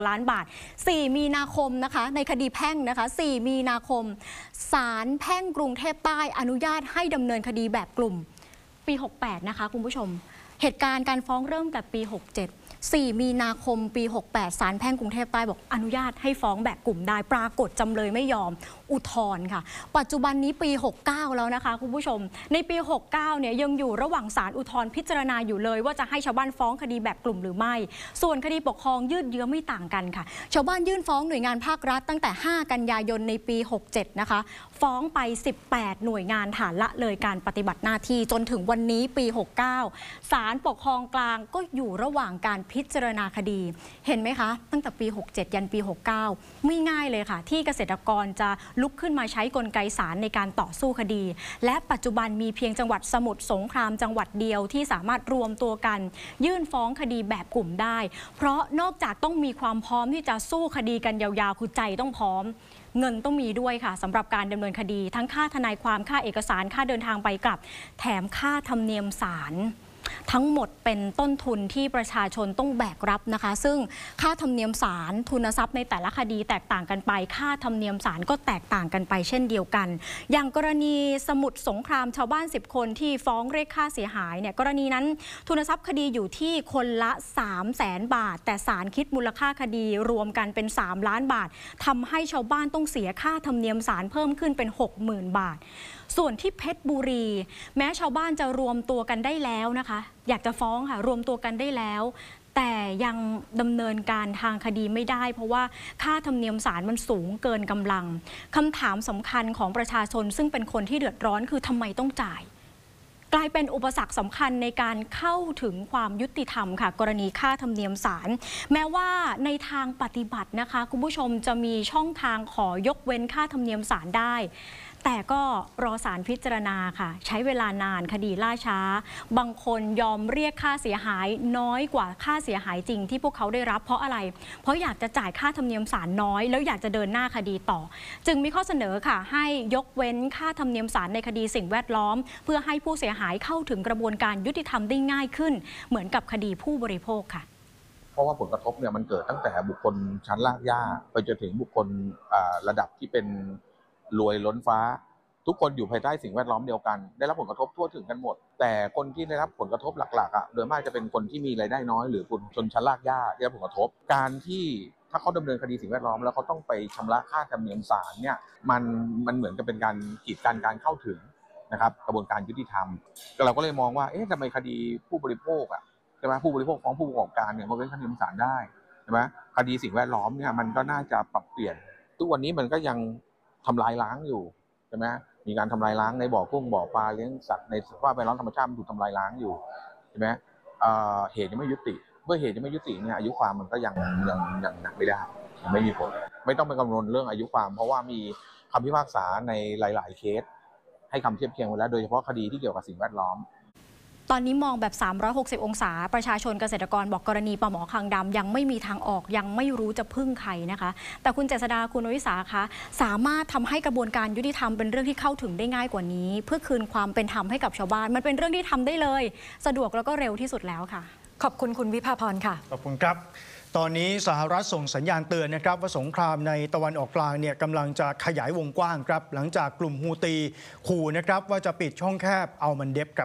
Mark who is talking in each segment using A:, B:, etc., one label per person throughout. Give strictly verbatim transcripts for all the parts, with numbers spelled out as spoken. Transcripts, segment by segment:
A: ล้านบาทสี่มีนาคมนะคะในคดีแพ่งนะคะสี่มีนาคมศาลแพ่งกรุงเทพใต้อนุญาตให้ดำเนินคดีแบบกลุ่มปีหกแปดนะคะคุณผู้ชมเหตุการณ์การฟ้องเริ่มแต่ปีหกเจ็ด สี่มีนาคมปีหกแปดศาลแพ่งกรุงเทพใต้บอกอนุญาตให้ฟ้องแบบกลุ่มได้ปรากฏจำเลยไม่ยอมอุทธรณ์ค่ะปัจจุบันนี้ปีหกเก้าแล้วนะคะคุณผู้ชมในปีหกเก้าเนี่ยยังอยู่ระหว่างศาลอุทธรณ์พิจารณาอยู่เลยว่าจะให้ชาวบ้านฟ้องคดีแบบกลุ่มหรือไม่ส่วนคดีปกครองยืดเยื้อไม่ต่างกันค่ะชาวบ้านยื่นฟ้องหน่วยงานภาครัฐตั้งแต่ห้ากันยายนในปีหกเจ็ดนะคะฟ้องไปสิบแปดหน่วยงานฐานละเลยการปฏิบัติหน้าที่จนถึงวันนี้ปีหกเก้าศาลปกครองกลางก็อยู่ระหว่างการพิจารณาคดีเห็นไหมคะตั้งแต่ปีหกเจ็ดยันปีหกเก้าไม่ง่ายเลยค่ะที่เกษตรกรจะลุกขึ้นมาใช้กลไกศาลในการต่อสู้คดีและปัจจุบันมีเพียงจังหวัดสมุทรสงครามจังหวัดเดียวที่สามารถรวมตัวกันยื่นฟ้องคดีแบบกลุ่มได้เพราะนอกจากต้องมีความพร้อมที่จะสู้คดีกันยาวๆคือใจต้องพร้อมเงินต้องมีด้วยค่ะสำหรับการดำเนินคดีทั้งค่าทนายความค่าเอกสารค่าเดินทางไปกลับแถมค่าธรรมเนียมศาลทั้งหมดเป็นต้นทุนที่ประชาชนต้องแบกรับนะคะซึ่งค่าธรรมเนียมศาลทุนทรัพย์ในแต่ละคดีแตกต่างกันไปค่าธรรมเนียมศาลก็แตกต่างกันไปเช่นเดียวกันอย่างกรณีสมุทรสงครามชาวบ้านสิบคนที่ฟ้องเรียกค่าเสียหายเนี่ยกรณีนั้นทุนทรัพย์คดีอยู่ที่คนละสามแสนบาทแต่ศาลคิดมูลค่าคดีรวมกันเป็นสามล้านบาททำให้ชาวบ้านต้องเสียค่าธรรมเนียมศาลเพิ่มขึ้นเป็น หกหมื่น บาทส่วนที่เพชรบุรีแม้ชาวบ้านจะรวมตัวกันได้แล้วนะคะอยากจะฟ้องค่ะรวมตัวกันได้แล้วแต่ยังดำเนินการทางคดีไม่ได้เพราะว่าค่าธรรมเนียมศาลมันสูงเกินกำลังคำถามสำคัญของประชาชนซึ่งเป็นคนที่เดือดร้อนคือทำไมต้องจ่ายกลายเป็นอุปสรรคสำคัญในการเข้าถึงความยุติธรรมค่ะกรณีค่าธรรมเนียมศาลแม้ว่าในทางปฏิบัตินะคะคุณผู้ชมจะมีช่องทางขอยกเว้นค่าธรรมเนียมศาลได้แต่ก็รอศาลพิจารณาค่ะใช้เวลานานคดีล่าช้าบางคนยอมเรียกค่าเสียหายน้อยกว่าค่าเสียหายจริงที่พวกเขาได้รับเพราะอะไรเพราะอยากจะจ่ายค่าธรรมเนียมศาลน้อยแล้วอยากจะเดินหน้าคดีต่อจึงมีข้อเสนอค่ะให้ยกเว้นค่าธรรมเนียมศาลในคดีสิ่งแวดล้อมเพื่อให้ผู้เสียหายเข้าถึงกระบวนการยุติธรรมได้ง่ายขึ้นเหมือนกับคดีผู้บริโภคค่ะ
B: เพราะว่าผลกระทบเนี่ยมันเกิดตั้งแต่บุคคลชั้นรากหญ้าไปจนถึงบุคคลระดับที่เป็นรวยล้นฟ้าทุกคนอยู่ภายใต้สิ่งแวดล้อมเดียวกันได้รับผลกระทบทั่วถึงกันหมดแต่คนที่ได้รับผลกระทบหลักๆอ่ะโดยมากจะเป็นคนที่มีรายได้น้อยหรือคนชนชั้นรากหญ้าได้รับผลกระทบการที่ถ้าเขาดำเนินคดีสิ่งแวดล้อมแล้วเขาต้องไปชำระค่าธรรมเนียมศาลเนี่ยมันมันเหมือนกับเป็นการกีดกันการเข้าถึงนะครับกระบวนการยุติธรรมเราก็เลยมองว่าเอ๊ะทำไมคดีผู้บริโภคอ่ะใช่ไหมผู้บริโภคฟ้องผู้ประกอบการเนี่ยมันเป็นค่าธรรมเนียมศาลได้ใช่ไหมคดีสิ่งแวดล้อมเนี่ยมันก็น่าจะปรับเปลี่ยนทุกวันนี้มันก็ยังทำลายล้างอยู่ใช่ไหมมีการทำลายล้างในบ่อกุ้งบ่อปลาเลี้ยงสัตว์ในสภาพแวดล้อมธรรมชาติมันถูกทำลายล้างอยู่ใช่ไหมเหตุยังไม่ยุติเมื่อเหตุยังไม่ยุติเนี่ยอายุความมันก็ยังยังยังหนักไม่ได้ยังไม่มีผลไม่ต้องไปกังวลเรื่องอายุความเพราะว่ามีคำพิพากษาในหลายๆเคสให้คำเทียบเคียงไว้แล้วโดยเฉพาะคดีที่เกี่ยวกับสิ่งแวดล้อม
A: ตอนนี้มองแบบสามร้อยหกสิบองศาประชาชนเกษตรกรบอกกรณีปลาหมอคางดำยังไม่มีทางออกยังไม่รู้จะพึ่งใครนะคะแต่คุณเจษฎาคุณวิสาคะสามารถทำให้กระบวนการยุติธรรมเป็นเรื่องที่เข้าถึงได้ง่ายกว่านี้เพื่อคืนความเป็นธรรมให้กับชาวบ้านมันเป็นเรื่องที่ทำได้เลยสะดวกแล้วก็เร็วที่สุดแล้วค่ะ
C: ขอบคุณคุณวิภาพรค่ะ
D: ขอบคุณครับตอนนี้สหรัฐส่งสัญญาณเตือนนะครับว่าสงครามในตะวันออกกลางเนี่ยกำลังจะขยายวงกว้างครับหลังจากกลุ่มฮูตีขู่นะครับว่าจะปิดช่องแคบอัลมันเดบครับ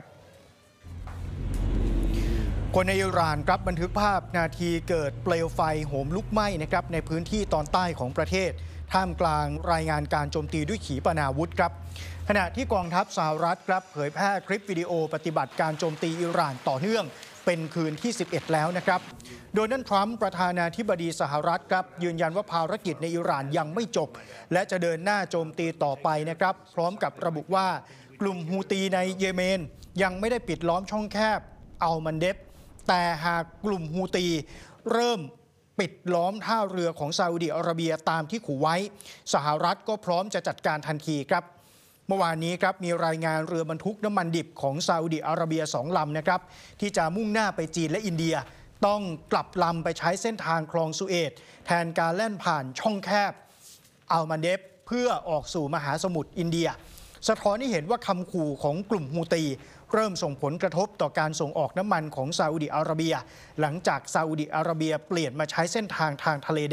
D: คนในอิหร่านครับบันทึกภาพนาทีเกิดเปลวไฟโหมลุกไหม้นะครับในพื้นที่ตอนใต้ของประเทศท่ามกลางรายงานการโจมตีด้วยขีปนาวุธครับขณะที่กองทัพสหรัฐครับเผยแพร่คลิปวิดีโอปฏิบัติการโจมตีอิหร่านต่อเนื่องเป็นคืนที่สิบเอ็ดแล้วนะครับโดนัลด์ทรัมป์ประธานาธิบดีสหรัฐครับยืนยันว่าภารกิจในอิหร่านยังไม่จบและจะเดินหน้าโจมตีต่อไปนะครับพร้อมกับระบุว่ากลุ่มฮูตีในเยเมนยังไม่ได้ปิดล้อมช่องแคบอัลมันเดบแต่หากกลุ่มฮูตีเริ่มปิดล้อมท่าเรือของซาอุดิอาระเบียตามที่ขู่ไว้สหรัฐก็พร้อมจะจัดการทันทีครับเมื่อวานนี้ครับมีรายงานเรือบรรทุกน้ำมันดิบของซาอุดิอาระเบียสองลำนะครับที่จะมุ่งหน้าไปจีนและอินเดียต้องกลับลำไปใช้เส้นทางคลองสุเอตแทนการแล่นผ่านช่องแคบอัลมันเดบเพื่อออกสู่มหาสมุทรอินเดียสะท้อนให้เห็นว่าคำขู่ของกลุ่มฮูตีเริ่มส่งผลกระทบต่อการส่งออกน้ำมันของซาอุดิอาระเบียหลังจากซาอุดิอาระเบียเปลี่ยนมาใช้เส้นทางทางทะเล